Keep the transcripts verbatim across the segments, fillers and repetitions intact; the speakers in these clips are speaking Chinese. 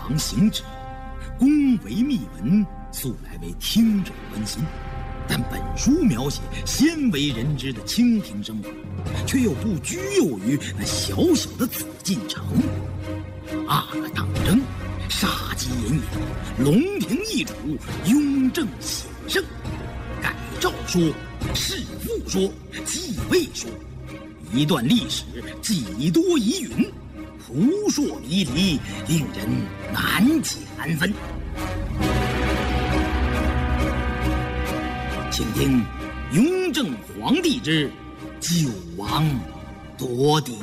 王行止，恭维密文，素来为听者温馨。但本书描写鲜为人知的清贫生活，却又不拘囿于那小小的紫禁城。阿哥当征，杀机隐隐，龙庭易主，雍正显圣。改诏说，弑父说，继位说，一段历史几多疑云，扑朔迷离，令人难解难分。请听雍正皇帝之九王夺嫡。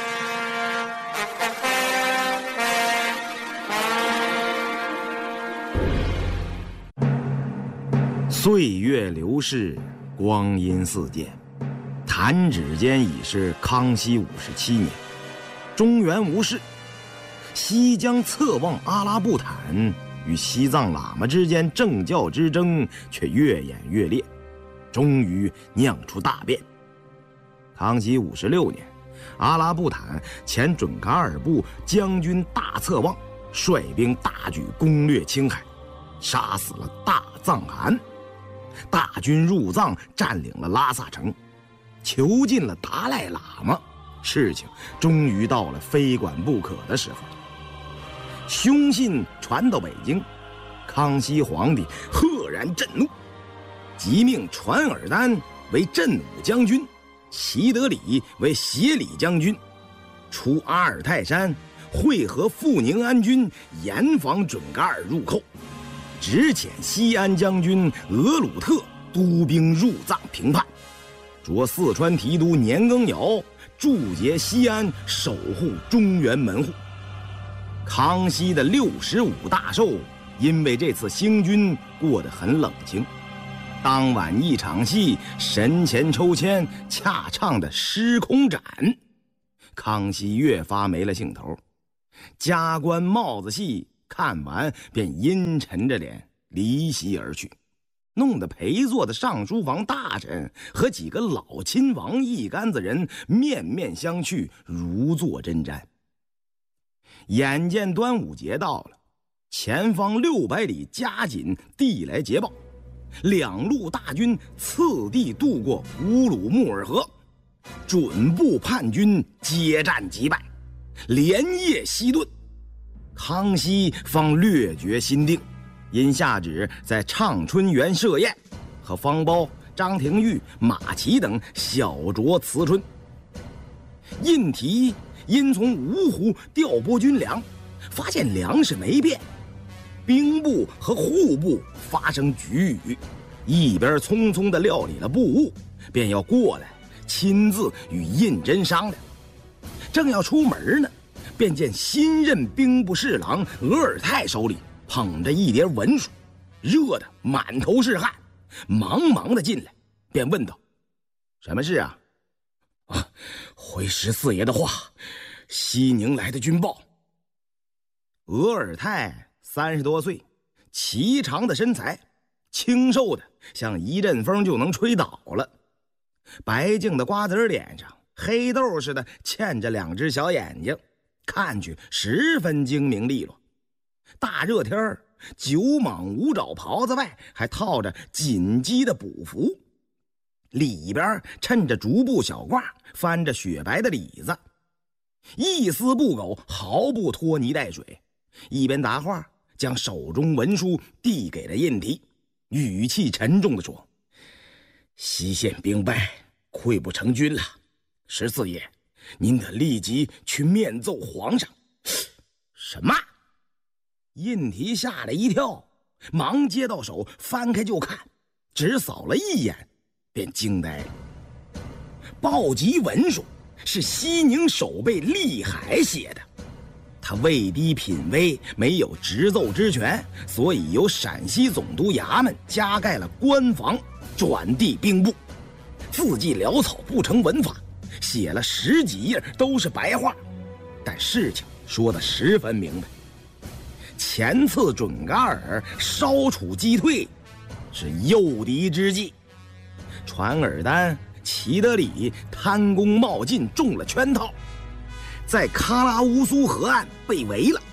岁月流逝，光阴似箭，弹指间已是康熙五十七年。中原无事，西疆侧望阿拉布坦与西藏喇嘛之间政教之争却越演越烈，终于酿出大变。康熙五十六年，阿拉布坦前准噶尔部将军大策妄率兵大举攻略青海，杀死了大藏汗。大军入藏，占领了拉萨城，囚禁了达赖喇嘛，事情终于到了非管不可的时候。凶信传到北京，康熙皇帝赫然震怒，即命传尔丹为镇武将军，齐德礼为协理将军，出阿尔泰山会合富宁安军，严防准噶尔入寇，直遣西安将军额鲁特督兵入藏平叛，着四川提督年羹尧驻节西安，守护中原门户。康熙的六十五大寿因为这次兴军过得很冷清，当晚一场戏神前抽签恰唱的失空斩，康熙越发没了兴头，加官帽子戏看完便阴沉着脸离席而去，弄得陪坐的上书房大臣和几个老亲王一干子人面面相觑，如坐针毡。眼见端午节到了，前方六百里加紧递来捷报，两路大军次第渡过乌鲁木尔河，准部叛军接战击败，连夜西遁。康熙方略觉心定，因下旨在畅春园设宴，和方苞、张廷玉、马齐等小酌辞春。胤禔因从芜湖调拨军粮，发现粮食没变，兵部和户部发生局语，一边匆匆地料理了部务，便要过来亲自与胤禛商量。正要出门呢，便见新任兵部侍郎额尔泰手里捧着一叠文书，热得满头是汗，忙忙的进来，便问道：“什么事啊？”“啊，回十四爷的话，西宁来的军报。”额尔泰三十多岁，颀长的身材，清瘦的像一阵风就能吹倒了，白净的瓜子脸上黑豆似的嵌着两只小眼睛，看去十分精明利落。大热天儿，九蟒五爪袍子外还套着紧机的补服，里边衬着竹布小褂，翻着雪白的里子，一丝不苟，毫不拖泥带水。一边答话，将手中文书递给了胤禔，语气沉重地说：“西线兵败，溃不成军了，十四爷，您得立即去面奏皇上。”“什么？”胤禔吓了一跳，忙接到手，翻开就看，只扫了一眼，便惊呆了。报急文书是西宁守备厉海写的，他位低品微，没有直奏之权，所以由陕西总督衙门加盖了官房，转递兵部。字迹潦草，不成文法，写了十几页都是白话，但事情说得十分明白。前次准噶尔稍处击退，是诱敌之计。传尔丹、齐德礼贪功冒进，中了圈套，在喀拉乌苏河岸被围了，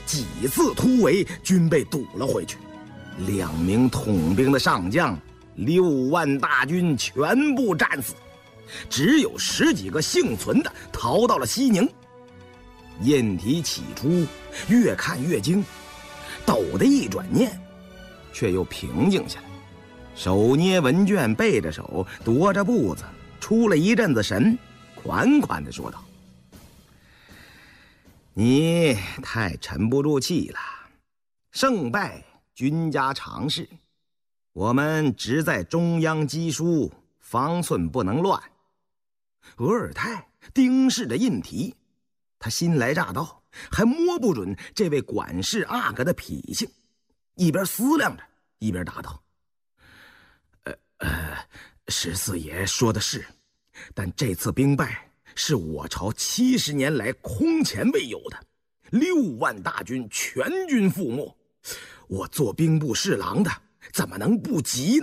几次突围均被堵了回去，两名统兵的上将，六万大军全部战死，只有十几个幸存的逃到了西宁。印提起初越看越惊，陡的一转念，却又平静下来，手捏文卷，背着手，踱着步子，出了一阵子神，款款地说道：“你太沉不住气了，胜败君家常事，我们只在中央机书，方寸不能乱。”额尔泰盯视着印提，他新来乍到，还摸不准这位管事阿哥的脾性，一边思量着，一边答道：“呃呃，十四爷说的是，但这次兵败是我朝七十年来空前未有的，六万大军全军覆没，我做兵部侍郎的怎么能不急呢？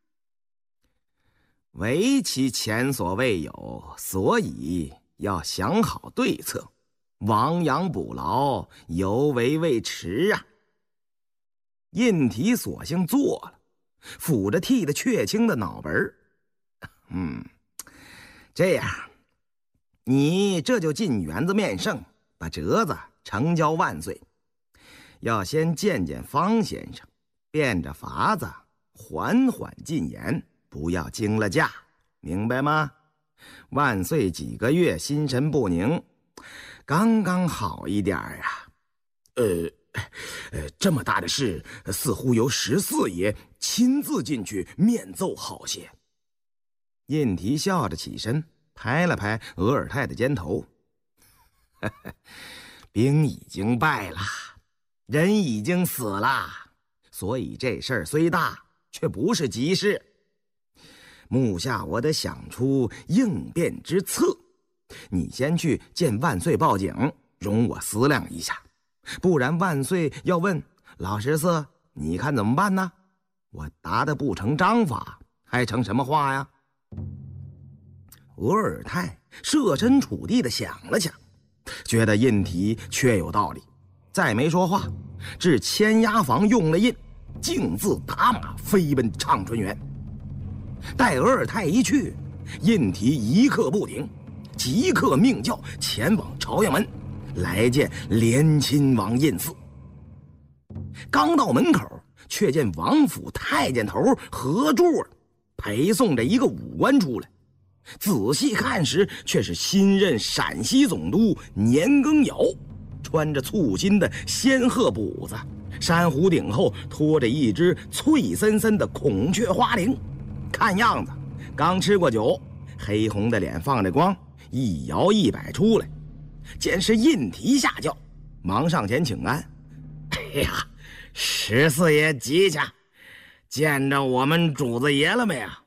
唯其前所未有，所以要想好对策，亡羊补牢，犹为未迟啊。”印提索性坐了，抚着剃得雀青的脑门儿。嗯，这样，你这就进园子面圣，把折子呈交万岁。要先见见方先生，变着法子缓缓进言，不要惊了驾，明白吗？万岁几个月心神不宁，刚刚好一点啊。呃呃，这么大的事，似乎由十四爷亲自进去面奏好些。印提笑着起身，拍了拍额尔泰的肩头：“呵呵，兵已经败了，人已经死了，所以这事儿虽大，却不是急事。目下我得想出应变之策，你先去见万岁报警，容我思量一下。不然万岁要问老十四，你看怎么办呢？我答得不成章法，还成什么话呀？”额尔泰设身处地地想了想，觉得印提确有道理，再没说话，至千押房用了印，径自打马飞奔畅春园。待额尔泰一去，印提一刻不停，即刻命轿前往朝阳门，来见连亲王印嗣。刚到门口，却见王府太监头何柱陪送着一个武官出来，仔细看时，却是新任陕西总督年羹尧，穿着簇新的仙鹤补子，珊瑚顶后拖着一只翠森森的孔雀花翎，看样子刚吃过酒，黑红的脸放着光，一摇一摆出来。见是印提下轿，忙上前请安：“哎呀，十四爷吉祥，见着我们主子爷了没有？”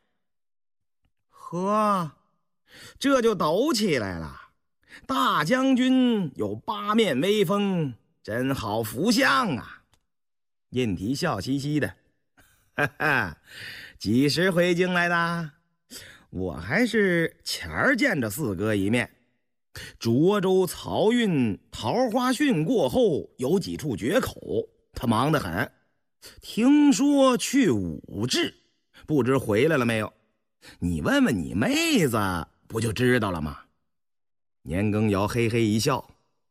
呵，这就抖起来了。大将军有八面威风，真好福相啊！印提笑嘻嘻的：“哈哈，几时回京来的？我还是前儿见着四哥一面。涿州漕运桃花汛过后，有几处决口，他忙得很。听说去武治，不知回来了没有？你问问你妹子，不就知道了吗？”年羹尧嘿嘿一笑：“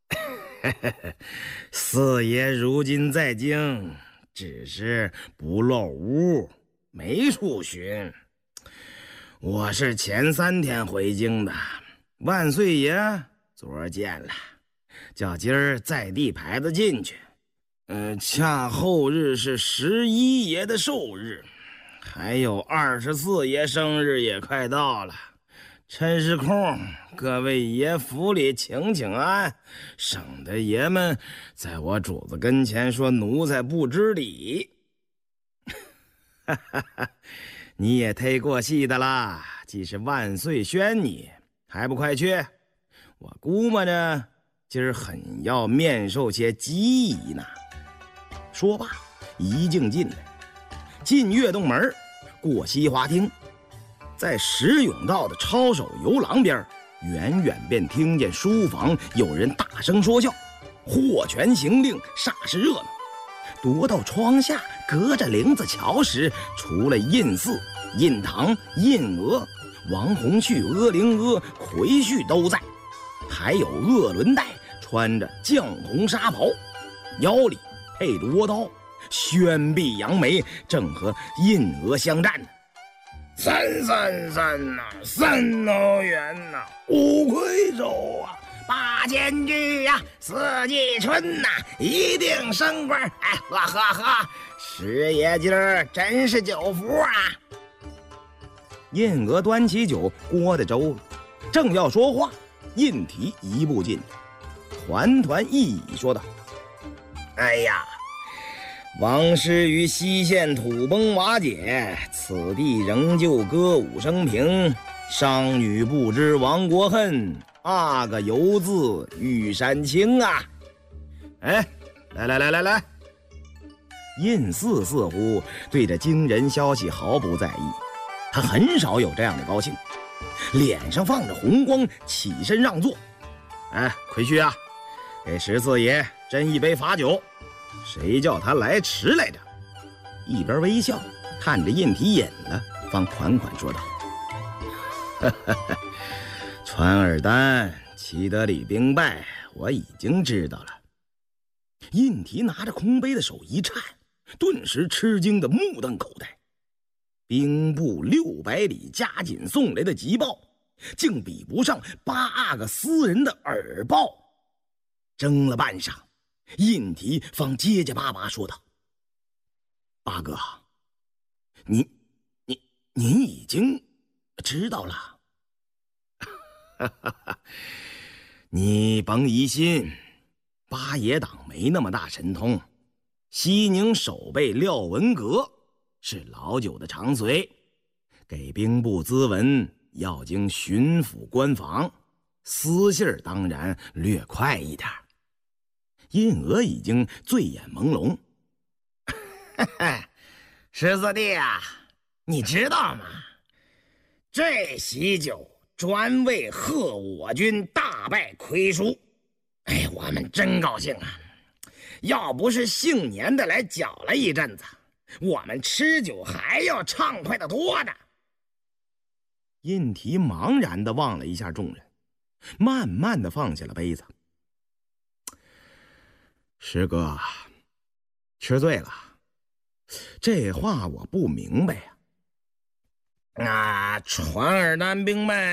四爷如今在京，只是不露屋，没处寻。我是前三天回京的，万岁爷昨儿见了，叫今儿再递牌子进去。呃，恰后日是十一爷的寿日，还有二十四爷生日也快到了，趁是空，各位爷府里请请安，省得爷们在我主子跟前说奴才不知礼。哈哈哈，你也忒过戏的啦！既是万岁宣你，还不快去？我估摸着今儿很要面受些机宜呢。”说罢，一径进来，进月洞门，过西华厅，在石甬道的抄手游廊边，远远便听见书房有人大声说笑， 获权行令，煞是热闹。踱到窗下，隔着棂子瞧时，除了胤祀、胤堂、胤娥、王洪绪、阿灵阿、魁婿都在，还有鄂伦岱穿着绛红纱袍，腰里配着倭刀，宣臂扬眉，正和胤娥相战呢。 三三三呐、啊，三欧元呐、啊，五魁首啊，八千骑呀，四季春呐、啊，一定升官！哎，呵呵呵，师爷今儿真是酒福啊！ 胤娥端起酒，锅的粥了，正要说话，胤禔一步进来，团团一语说道：“ 哎呀！”王师于西县土崩瓦解，此地仍旧歌舞升平。商女不知亡国恨，阿哥犹自玉山青啊！ 哎，来来来来来！胤祀似乎对这惊人消息毫不在意，他很少有这样的高兴，脸上放着红光，起身让座。哎，魁婿啊，给十四爷斟一杯罚酒。谁叫他来迟来着？一边微笑看着胤禔饮了，方款款说道：“传尔丹齐德里兵败，我已经知道了。”胤禔拿着空杯的手一颤，顿时吃惊的目瞪口呆。兵部六百里加紧送来的急报，竟比不上八阿哥私人的耳报。争了半晌，胤禔方结结巴巴说道：“八哥，您您您已经知道了。你甭疑心，八爷党没那么大神通。西宁守备廖文阁是老九的长随，给兵部咨文要经巡抚官房，私信当然略快一点。”胤娥已经醉眼朦胧。 十四弟啊，你知道吗？这喜酒专为贺我军大败魁叔。哎，我们真高兴啊！要不是姓年的来搅了一阵子，我们吃酒还要畅快得多的。 胤禔茫然地望了一下众人，慢慢地放下了杯子。师哥，吃醉了，这话我不明白呀。 啊，传尔丹兵败